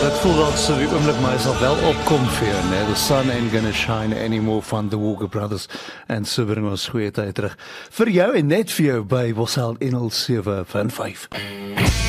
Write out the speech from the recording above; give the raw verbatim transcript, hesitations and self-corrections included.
Dit voel dalk so die oomblik, maar hy sal wel opkom vir jou, né? The sun ain't gonna shine anymore van the Walker Brothers. En so bring ons goeie tyd terug vir jou en net vir jou by Bosal one oh seven point five.